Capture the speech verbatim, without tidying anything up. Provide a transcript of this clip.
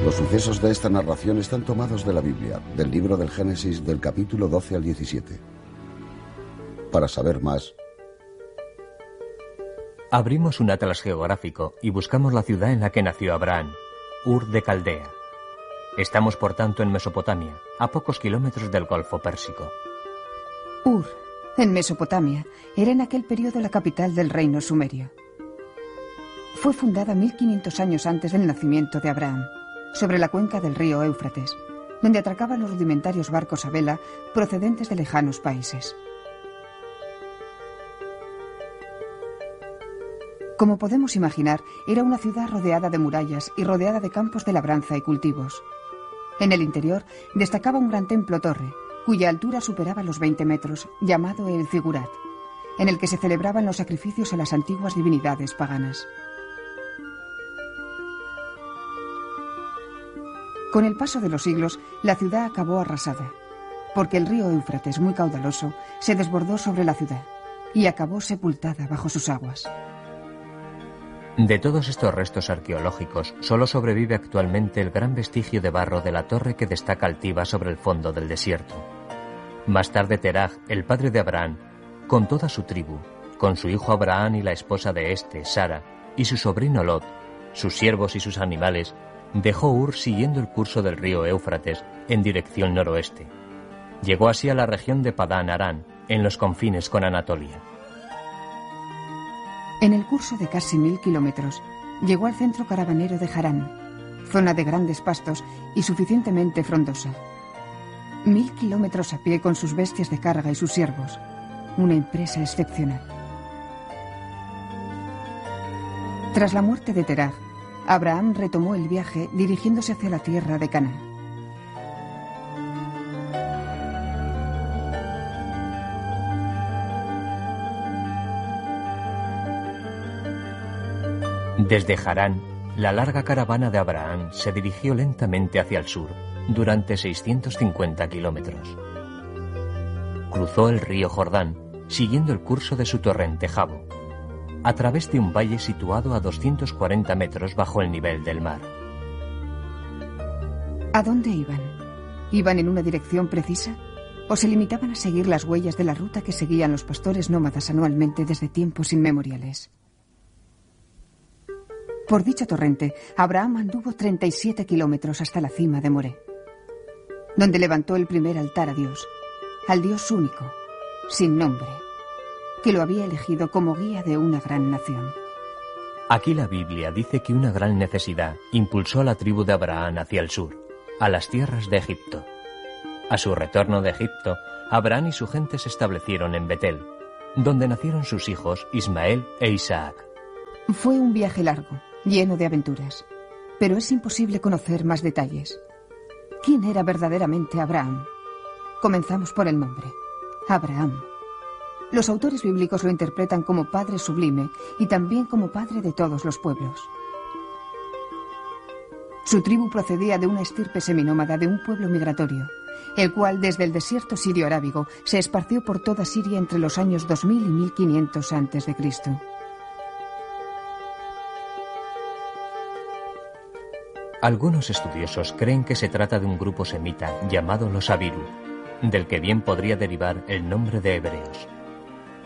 Los sucesos de esta narración están tomados de la Biblia, del libro del Génesis, del capítulo doce al diecisiete. Para saber más, abrimos un atlas geográfico y buscamos la ciudad en la que nació Abraham, Ur de Caldea. Estamos, por tanto, en Mesopotamia, a pocos kilómetros del Golfo Pérsico. Ur, en Mesopotamia, era en aquel periodo la capital del reino sumerio. Fue fundada mil quinientos años antes del nacimiento de Abraham, sobre la cuenca del río Éufrates, donde atracaban los rudimentarios barcos a vela procedentes de lejanos países. Como podemos imaginar, era una ciudad rodeada de murallas y rodeada de campos de labranza y cultivos. En el interior destacaba un gran templo-torre, cuya altura superaba los veinte metros, llamado el Zigurat, en el que se celebraban los sacrificios a las antiguas divinidades paganas. Con el paso de los siglos, la ciudad acabó arrasada, porque el río Éufrates, muy caudaloso, se desbordó sobre la ciudad y acabó sepultada bajo sus aguas. De todos estos restos arqueológicos, solo sobrevive actualmente el gran vestigio de barro de la torre que destaca altiva sobre el fondo del desierto. Más tarde Teraj, el padre de Abraham, con toda su tribu, con su hijo Abraham y la esposa de éste, Sara, y su sobrino Lot, sus siervos y sus animales, dejó Ur siguiendo el curso del río Éufrates en dirección noroeste. Llegó así a la región de Padán Arán, en los confines con Anatolia. En el curso de casi mil kilómetros, llegó al centro caravanero de Harán, zona de grandes pastos y suficientemente frondosa. Mil kilómetros a pie con sus bestias de carga y sus siervos. Una empresa excepcional. Tras la muerte de Teraj, Abraham retomó el viaje dirigiéndose hacia la tierra de Canaán. Desde Harán, la larga caravana de Abraham se dirigió lentamente hacia el sur, durante seiscientos cincuenta kilómetros. Cruzó el río Jordán, siguiendo el curso de su torrente Jabo, a través de un valle situado a doscientos cuarenta metros bajo el nivel del mar. ¿A dónde iban? ¿Iban en una dirección precisa? ¿O se limitaban a seguir las huellas de la ruta que seguían los pastores nómadas anualmente desde tiempos inmemoriales? Por dicho torrente, Abraham anduvo treinta y siete kilómetros hasta la cima de Moré, donde levantó el primer altar a Dios, al Dios único, sin nombre, que lo había elegido como guía de una gran nación. Aquí la Biblia dice que una gran necesidad impulsó a la tribu de Abraham hacia el sur, a las tierras de Egipto. A su retorno de Egipto, Abraham y su gente se establecieron en Betel, donde nacieron sus hijos Ismael e Isaac. Fue un viaje largo, lleno de aventuras, pero es imposible conocer más detalles. ¿Quién era verdaderamente Abraham? Comenzamos por el nombre, Abraham. Los autores bíblicos lo interpretan como padre sublime y también como padre de todos los pueblos. Su tribu procedía de una estirpe seminómada de un pueblo migratorio, el cual desde el desierto sirio-arábigo se esparció por toda Siria entre los años dos mil y mil quinientos antes de Cristo. Algunos estudiosos creen que se trata de un grupo semita llamado los Abiru, del que bien podría derivar el nombre de hebreos.